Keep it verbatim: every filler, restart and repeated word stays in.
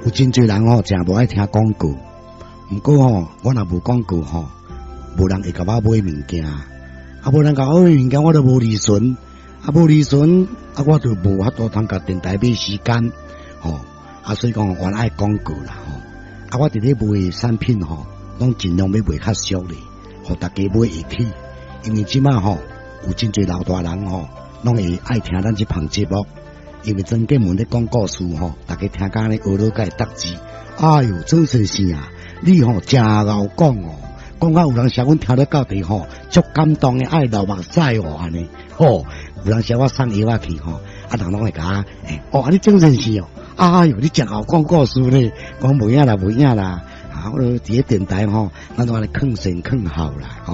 有真侪人吼，真无爱听广告。毋过吼，我若无广告吼，无人会甲我买物件，啊，无人甲我买物件，我都无利润，啊，无利润，啊，我就无法度通甲电台买时间，吼，啊，所以讲我爱广告啦，吼，啊，我伫咧卖产品吼，拢尽量要卖较俗咧，互大家买会起，因为即马吼有真侪老大人吼，拢会爱听咱即项节目。因为曾建文咧讲故事吼，大家听讲咧学了解答字。哎哟，曾先生啊，你吼真敖讲哦，讲到有人写阮听得到底吼，足感动诶，爱流目屎哦安尼。吼，有人写我送药仔去吼，啊人拢会甲我，诶、欸，哦，啊你曾先生哦，哎哟，你真敖讲故事咧，讲无影啦，无影啦，啊，我伫咧电台吼，咱都安尼坑神坑好啦，吼。